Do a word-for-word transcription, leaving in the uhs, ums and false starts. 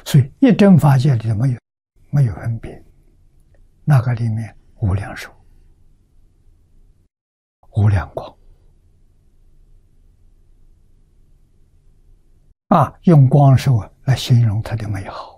所以一真法界里头没有没有分别，那个里面无量寿、无量光啊，用光寿来形容它的美好。